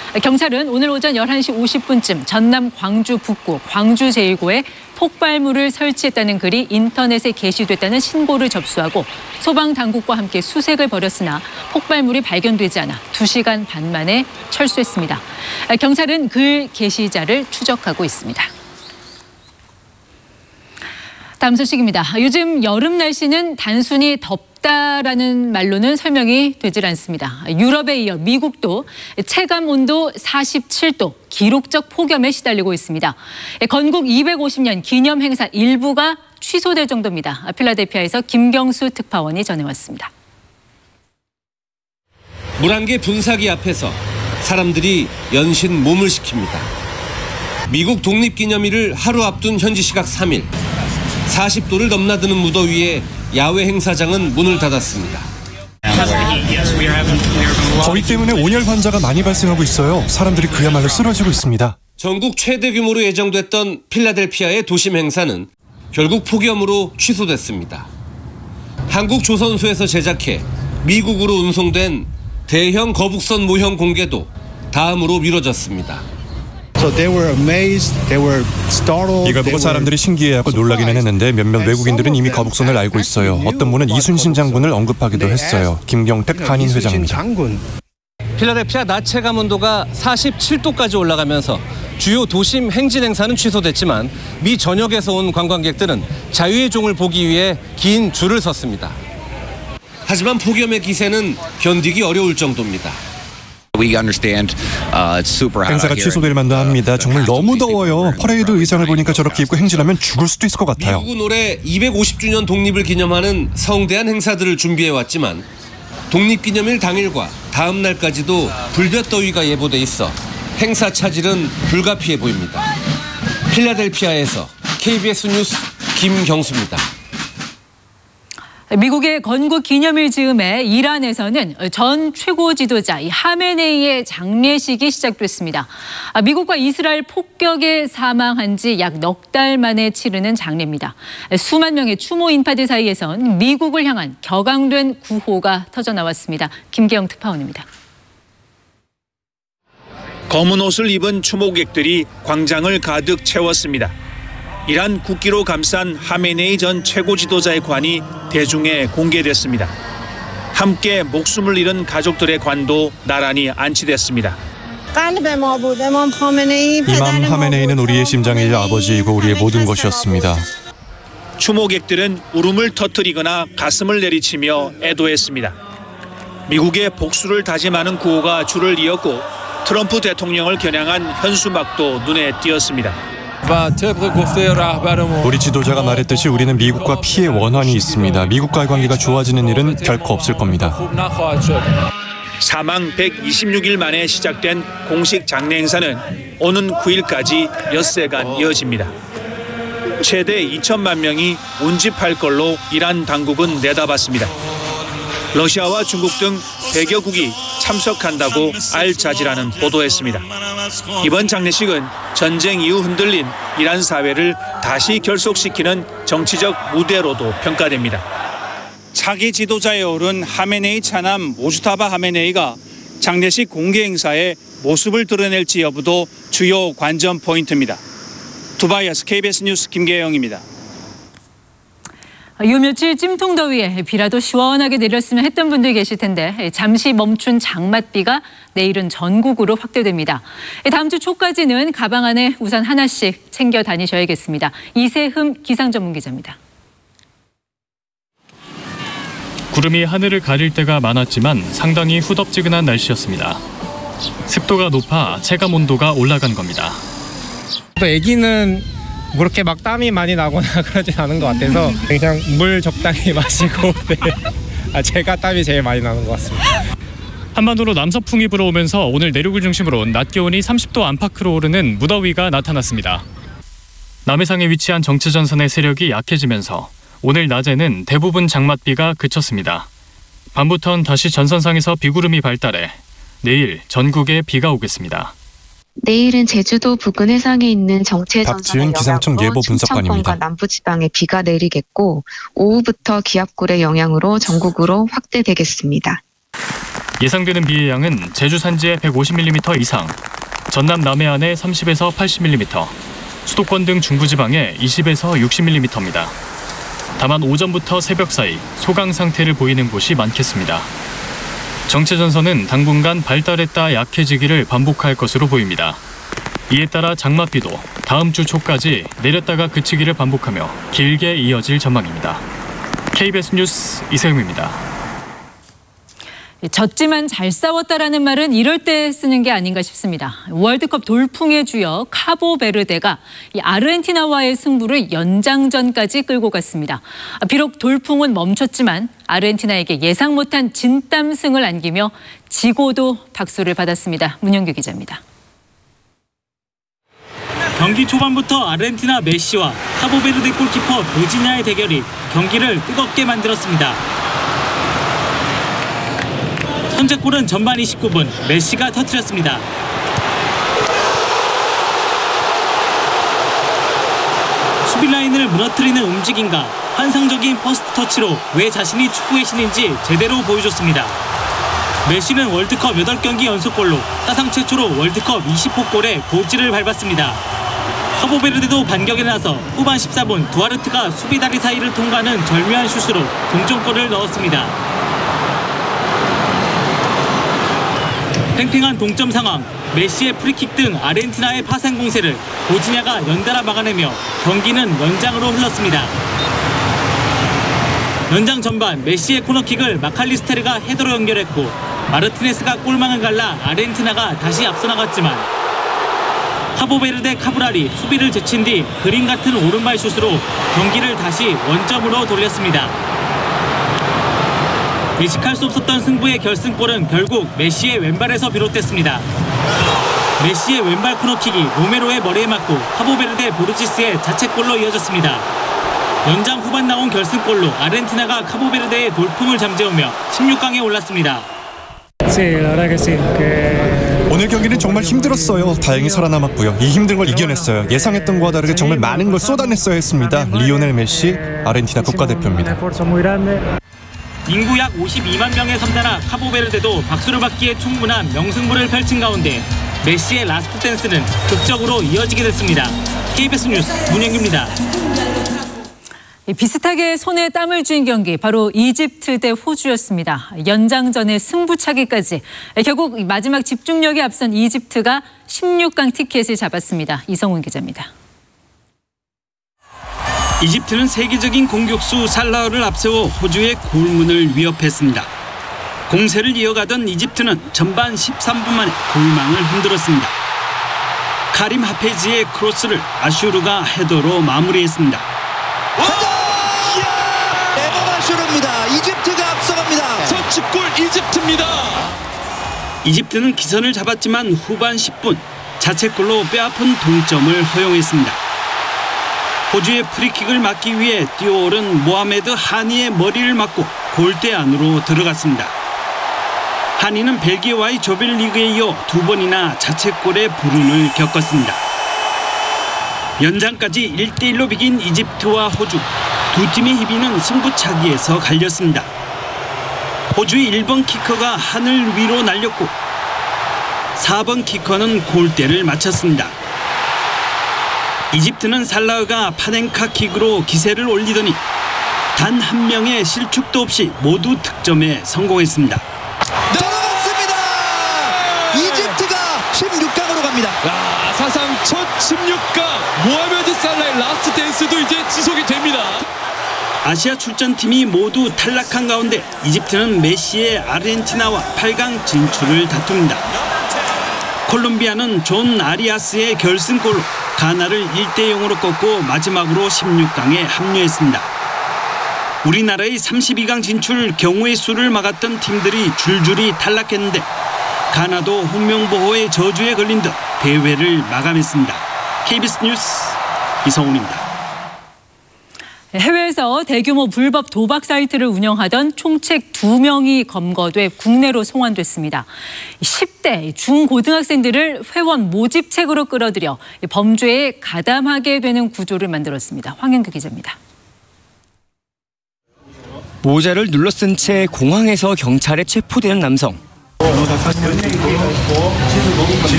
경찰은 오늘 오전 11시 50분쯤 전남 광주 북구 광주 제1고에 폭발물을 설치했다는 글이 인터넷에 게시됐다는 신고를 접수하고 소방당국과 함께 수색을 벌였으나 폭발물이 발견되지 않아 2시간 반 만에 철수했습니다. 경찰은 글 게시자를 추적하고 있습니다. 다음 소식입니다. 요즘 여름 날씨는 단순히 덥다라는 말로는 설명이 되질 않습니다. 유럽에 이어 미국도 체감온도 47도, 기록적 폭염에 시달리고 있습니다. 건국 250년 기념 행사 일부가 취소될 정도입니다. 필라델피아에서 김경수 특파원이 전해왔습니다. 물안개 분사기 앞에서 사람들이 연신 몸을 식힙니다. 미국 독립기념일을 하루 앞둔 현지 시각 3일. 40도를 넘나드는 무더위에 야외 행사장은 문을 닫았습니다. 더위 때문에 온열 환자가 많이 발생하고 있어요. 사람들이 그야말로 쓰러지고 있습니다. 전국 최대 규모로 예정됐던 필라델피아의 도심 행사는 결국 폭염으로 취소됐습니다. 한국 조선소에서 제작해 미국으로 운송된 대형 거북선 모형 공개도 다음으로 미뤄졌습니다. 이걸 보고 사람들이 신기해하고 놀라기는 했는데 몇몇 외국인들은 이미 거북선을 알고 있어요. 어떤 분은 이순신 장군을 언급하기도 했어요. 김경택 한인 회장입니다. 필라델피아 낮 체감 온도가 47도까지 올라가면서 주요 도심 행진 행사는 취소됐지만 미 전역에서 온 관광객들은 자유의 종을 보기 위해 긴 줄을 섰습니다. 하지만 폭염의 기세는 견디기 어려울 정도입니다. 행사가 취소될 만도 합니다. 정말 너무 더워요. 퍼레이드 의상을 보니까 저렇게 입고 행진하면 죽을 수도 있을 것 같아요. 미국은 올해 250주년 독립을 기념하는 성대한 행사들을 준비해왔지만 독립기념일 당일과 다음 날까지도 불볕더위가 예보돼 있어 행사 차질은 불가피해 보입니다. 필라델피아에서 KBS 뉴스 김경수입니다. 미국의 건국 기념일 즈음에 이란에서는 전 최고 지도자 하메네이의 장례식이 시작됐습니다. 미국과 이스라엘 폭격에 사망한 지 약 넉 달 만에 치르는 장례입니다. 수만 명의 추모 인파들 사이에선 미국을 향한 격앙된 구호가 터져나왔습니다. 김계영 특파원입니다. 검은 옷을 입은 추모객들이 광장을 가득 채웠습니다. 이란 국기로 감싼 하메네이 전 최고 지도자의 관이 대중에 공개됐습니다. 함께 목숨을 잃은 가족들의 관도 나란히 안치됐습니다. 이맘 하메네이는 우리의 심장이자 아버지이고 우리의 모든 것이었습니다. 추모객들은 울음을 터뜨리거나 가슴을 내리치며 애도했습니다. 미국의 복수를 다짐하는 구호가 줄을 이었고 트럼프 대통령을 겨냥한 현수막도 눈에 띄었습니다. 우리 지도자가 말했듯이 우리는 미국과 피해 원한이 있습니다. 미국과의 관계가 좋아지는 일은 결코 없을 겁니다. 사망 126일 만에 시작된 공식 장례 행사는 오는 9일까지 엿새간 이어집니다. 최대 2천만 명이 운집할 걸로 이란 당국은 내다봤습니다. 러시아와 중국 등 100여국이 참석한다고 알자지라는 보도했습니다. 이번 장례식은 전쟁 이후 흔들린 이란 사회를 다시 결속시키는 정치적 무대로도 평가됩니다. 차기 지도자에 오른 하메네이 차남 모주타바 하메네이가 장례식 공개 행사에 모습을 드러낼지 여부도 주요 관전 포인트입니다. 두바이에서 KBS 뉴스 김계영입니다. 요 며칠 찜통더위에 비라도 시원하게 내렸으면 했던 분들 계실 텐데 잠시 멈춘 장맛비가 내일은 전국으로 확대됩니다. 다음 주 초까지는 가방 안에 우산 하나씩 챙겨 다니셔야겠습니다. 이세흠 기상전문기자입니다. 구름이 하늘을 가릴 때가 많았지만 상당히 후덥지근한 날씨였습니다. 습도가 높아 체감 온도가 올라간 겁니다. 또 아기는 뭐 그렇게 막 땀이 많이 나거나 그러진 않은 것 같아서 그냥 물 적당히 마시고 제가 땀이 제일 많이 나는 것 같습니다. 한반도로 남서풍이 불어오면서 오늘 내륙을 중심으로 낮 기온이 30도 안팎으로 오르는 무더위가 나타났습니다. 남해상에 위치한 정체전선의 세력이 약해지면서 오늘 낮에는 대부분 장맛비가 그쳤습니다. 밤부턴 다시 전선상에서 비구름이 발달해 내일 전국에 비가 오겠습니다. 내일은 제주도 부근 해상에 있는 정체전선의 기상청 예보 분석관입니다. 충청권과 남부지방에 비가 내리겠고 오후부터 기압골의 영향으로 전국으로 확대되겠습니다. 예상되는 비의 양은 제주 산지에 150mm 이상, 전남 남해안에 30에서 80mm, 수도권 등 중부지방에 20에서 60mm입니다. 다만 오전부터 새벽 사이 소강 상태를 보이는 곳이 많겠습니다. 정체전선은 당분간 발달했다 약해지기를 반복할 것으로 보입니다. 이에 따라 장맛비도 다음 주 초까지 내렸다가 그치기를 반복하며 길게 이어질 전망입니다. KBS 뉴스 이세음입니다. 졌지만 잘 싸웠다라는 말은 이럴 때 쓰는 게 아닌가 싶습니다. 월드컵 돌풍의 주역 카보베르데가 이 아르헨티나와의 승부를 연장전까지 끌고 갔습니다. 비록 돌풍은 멈췄지만 아르헨티나에게 예상 못한 진땀승을 안기며 지고도 박수를 받았습니다. 문영규 기자입니다. 경기 초반부터 아르헨티나 메시와 카보베르데 골키퍼 보지냐의 대결이 경기를 뜨겁게 만들었습니다. 선제골은 전반 29분 메시가 터뜨렸습니다. 수비 라인을 무너뜨리는 움직임과 환상적인 퍼스트 터치로 왜 자신이 축구의 신인지 제대로 보여줬습니다. 메시는 월드컵 8경기 연속골로 사상 최초로 월드컵 20호 골에 고지를 밟았습니다. 카보베르데도 반격에 나서 후반 14분 두아르트가 수비 다리 사이를 통과하는 절묘한 슛으로 동점골을 넣었습니다. 팽팽한 동점 상황, 메시의 프리킥 등 아르헨티나의 파상 공세를 보지냐가 연달아 막아내며 경기는 연장으로 흘렀습니다. 연장 전반 메시의 코너킥을 마칼리스테르가 헤더로 연결했고 마르티네스가 골망을 갈라 아르헨티나가 다시 앞서 나갔지만 카보베르데 카브랄이 수비를 제친 뒤 그림 같은 오른발 슛으로 경기를 다시 원점으로 돌렸습니다. 예측할 수 없었던 승부의 결승골은 결국 메시의 왼발에서 비롯됐습니다. 메시의 왼발 코너킥이 로메로의 머리에 맞고 카보베르데 보르지스의 자책골로 이어졌습니다. 연장 후반 나온 결승골로 아르헨티나가 카보베르데의 돌풍을 잠재우며 16강에 올랐습니다. 오늘 경기는 정말 힘들었어요. 다행히 살아남았고요. 이 힘든 걸 이겨냈어요. 예상했던 것과 다르게 정말 많은 걸 쏟아냈어야 했습니다. 리오넬 메시, 아르헨티나 국가대표입니다. 인구 약 52만 명의 섬나라 카보베르데도 박수를 받기에 충분한 명승부를 펼친 가운데 메시의 라스트 댄스는 극적으로 이어지게 됐습니다. KBS 뉴스 문영규입니다. 비슷하게 손에 땀을 쥔 경기 바로 이집트 대 호주였습니다. 연장전의 승부차기까지 결국 마지막 집중력에 앞선 이집트가 16강 티켓을 잡았습니다. 이성훈 기자입니다. 이집트는 세계적인 공격수 살라흐를 앞세워 호주의 골문을 위협했습니다. 공세를 이어가던 이집트는 전반 13분 만에 골망을 흔들었습니다. 카림 하페지의 크로스를 아슈르가 헤더로 마무리했습니다. 에버마슈르입니다. 이집트가 앞서갑니다. 선취골 이집트입니다. 이집트는 기선을 잡았지만 후반 10분 자책골로 뼈아픈 동점을 허용했습니다. 호주의 프리킥을 막기 위해 뛰어오른 모하메드 하니의 머리를 맞고 골대 안으로 들어갔습니다. 하니는 벨기에와의 조별리그에 이어 2번이나 자책골의 불운을 겪었습니다. 연장까지 1대1로 비긴 이집트와 호주. 두 팀의 희비는 승부차기에서 갈렸습니다. 호주의 1번 키커가 하늘 위로 날렸고 4번 키커는 골대를 맞췄습니다. 이집트는 살라흐가 파넨카 킥으로 기세를 올리더니 단 한 명의 실축도 없이 모두 득점에 성공했습니다. 들어갔습니다. 이집트가 16강으로 갑니다. 사상 첫 16강 모하메드 살라의 라스트 댄스도 이제 지속이 됩니다. 아시아 출전팀이 모두 탈락한 가운데 이집트는 메시의 아르헨티나와 8강 진출을 다툽니다. 콜롬비아는 존 아리아스의 결승골로 가나를 1대0으로 꺾고 마지막으로 16강에 합류했습니다. 우리나라의 32강 진출 경우의 수를 막았던 팀들이 줄줄이 탈락했는데 가나도 훈명보호의 저주에 걸린 듯 대회를 마감했습니다. KBS 뉴스 이성훈입니다. 해외에서 대규모 불법 도박 사이트를 운영하던 총책 2명이 검거돼 국내로 송환됐습니다. 10대 중고등학생들을 회원 모집책으로 끌어들여 범죄에 가담하게 되는 구조를 만들었습니다. 황현규 기자입니다. 모자를 눌러 쓴 채 공항에서 경찰에 체포되는 남성.